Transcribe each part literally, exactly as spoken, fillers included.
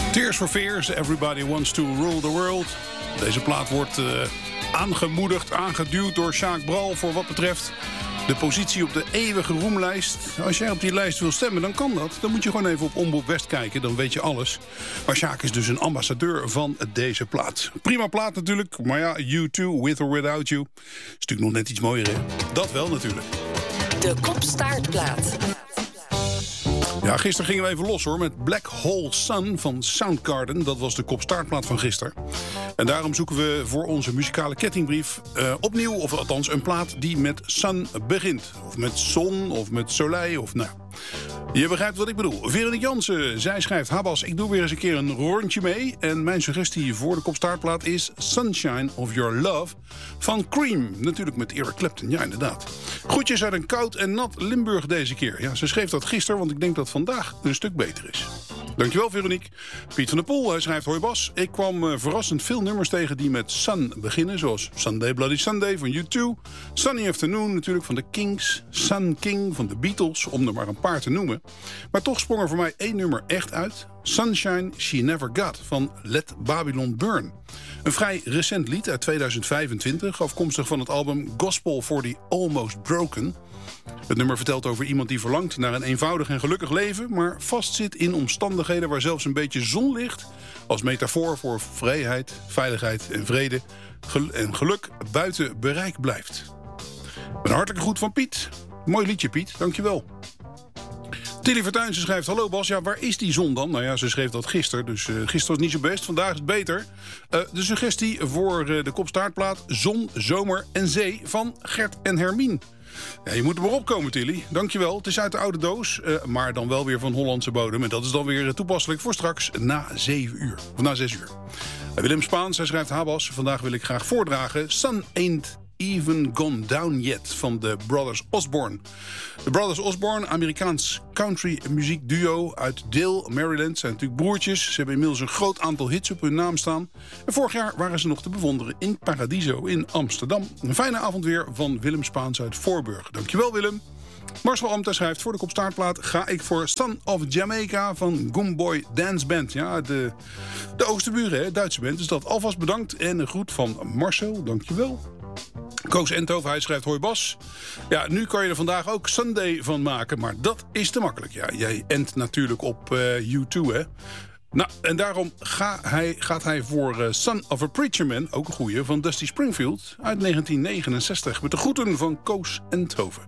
Tears for Fears, Everybody Wants to Rule the World. Deze plaat wordt uh, aangemoedigd, aangeduwd door Jacques Brel voor wat betreft de positie op de eeuwige roemlijst. Als jij op die lijst wil stemmen, dan kan dat. Dan moet je gewoon even op Omroep West kijken, dan weet je alles. Maar Jacques is dus een ambassadeur van deze plaat. Prima plaat natuurlijk, maar ja, U twee, With or Without You, is natuurlijk nog net iets mooier, hè? Dat wel natuurlijk. De Kopstaartplaat. Ja, gisteren gingen we even los hoor met Black Hole Sun van Soundgarden. Dat was de kopstaartplaat van gisteren. En daarom zoeken we voor onze muzikale kettingbrief uh, opnieuw, of althans een plaat die met Sun begint. Of met zon, of met soleil, of nou... Je begrijpt wat ik bedoel. Veronique Jansen, zij schrijft: Habas, ik doe weer eens een keer een rondje mee. En mijn suggestie voor de kopstaartplaat is Sunshine of Your Love van Cream. Natuurlijk met Eric Clapton, ja inderdaad. Groetjes uit een koud en nat Limburg deze keer. Ja, ze schreef dat gisteren, want ik denk dat vandaag een stuk beter is. Dankjewel Veronique. Piet van der Poel, hij schrijft: Hoi Bas, ik kwam uh, verrassend veel nummers tegen die met Sun beginnen. Zoals Sunday Bloody Sunday van U twee. Sunny Afternoon natuurlijk van de Kings. Sun King van de Beatles, om er maar een paar te noemen. Maar toch sprong er voor mij één nummer echt uit. Sunshine She Never Got van Let Babylon Burn. Een vrij recent lied uit tweeduizend vijfentwintig, afkomstig van het album Gospel for the Almost Broken. Het nummer vertelt over iemand die verlangt naar een eenvoudig en gelukkig leven, maar vastzit in omstandigheden waar zelfs een beetje zonlicht als metafoor voor vrijheid, veiligheid en vrede en geluk buiten bereik blijft. Een hartelijke groet van Piet. Mooi liedje Piet, dankjewel. Tilly Vertuinsen schrijft: Hallo Bas, ja, waar is die zon dan? Nou ja, ze schreef dat gisteren, dus uh, gisteren was niet zo best. Vandaag is het beter. Uh, de suggestie voor uh, de kopstaartplaat: Zon, Zomer en Zee van Gert en Hermien. Ja, je moet er maar opkomen, Tilly. Dankjewel. Het is uit de oude doos, uh, maar dan wel weer van Hollandse bodem. En dat is dan weer toepasselijk voor straks na zeven uur. Of na zes uur. Uh, Willem Spaans, hij schrijft: Habas, vandaag wil ik graag voordragen Sun Ain't Even Gone Down Yet van de Brothers Osborne. De Brothers Osborne, Amerikaans country muziek duo uit Dale, Maryland, zijn natuurlijk broertjes. Ze hebben inmiddels een groot aantal hits op hun naam staan. En vorig jaar waren ze nog te bewonderen in Paradiso in Amsterdam. Een fijne avond weer van Willem Spaans uit Voorburg. Dankjewel Willem. Marcel Amta schrijft: voor de kopstaartplaat ga ik voor Son of Jamaica van Goomboy Dance Band. Ja, de, de Oosterburen, hè, Duitse band. Dus dat alvast bedankt en een groet van Marcel. Dankjewel. Koos Enthoven, hij schrijft: Hoi Bas. Ja, nu kan je er vandaag ook Sunday van maken, maar dat is te makkelijk. Ja, jij ent natuurlijk op uh, U twee, hè. Nou, en daarom ga hij, gaat hij voor uh, Son of a Preacher Man, ook een goeie, van Dusty Springfield uit negentien negenenzestig. Met de groeten van Koos Enthoven.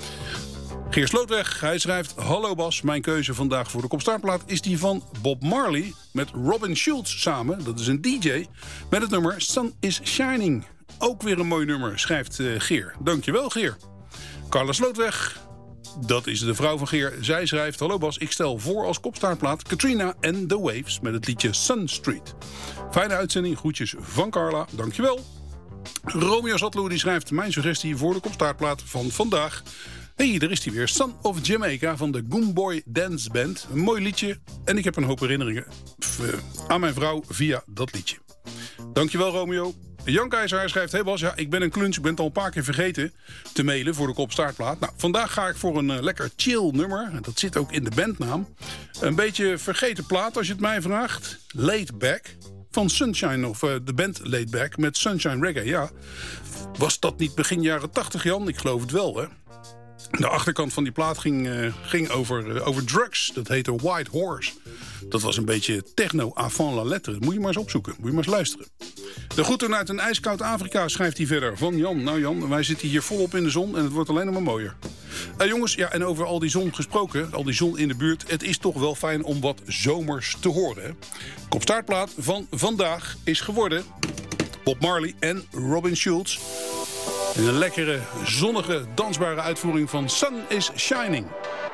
Geert Slootweg, hij schrijft: Hallo Bas, mijn keuze vandaag voor de kopstaartplaat is die van Bob Marley met Robin Schulz samen. Dat is een D J, met het nummer Sun is Shining. Ook weer een mooi nummer, schrijft uh, Geer. Dankjewel, Geer. Carla Slootweg, dat is de vrouw van Geer. Zij schrijft: Hallo Bas, ik stel voor als kopstaartplaat Katrina and the Waves met het liedje Sun Street. Fijne uitzending, groetjes van Carla. Dankjewel. Romeo Zatloe die schrijft: mijn suggestie voor de kopstaartplaat van vandaag. Hé, hey, daar is hij weer. Son of Jamaica van de Goomboy Dance Band. Een mooi liedje. En ik heb een hoop herinneringen aan mijn vrouw via dat liedje. Dankjewel, Romeo. Jan Keizer schrijft: Hey Bas, ja, ik ben een kluns. Ik ben het al een paar keer vergeten te mailen voor de kopstaartplaat. Nou, vandaag ga ik voor een uh, lekker chill nummer. Dat zit ook in de bandnaam. Een beetje vergeten plaat als je het mij vraagt. Laid Back van Sunshine, of uh, de band Laid Back met Sunshine Reggae. Ja, was dat niet begin jaren tachtig, Jan? Ik geloof het wel, hè? De achterkant van die plaat ging, uh, ging over, uh, over drugs. Dat heette White Horse. Dat was een beetje techno avant la lettre. Dat moet je maar eens opzoeken. Moet je maar eens luisteren. De groeten uit een ijskoud Afrika, schrijft hij verder. Van Jan. Nou Jan, wij zitten hier volop in de zon en het wordt alleen nog maar mooier. Uh, jongens, ja, en over al die zon gesproken, al die zon in de buurt. Het is toch wel fijn om wat zomers te horen. Hè? Kopstaartplaat van vandaag is geworden Bob Marley en Robin Schulz. In een lekkere, zonnige, dansbare uitvoering van Sun is Shining.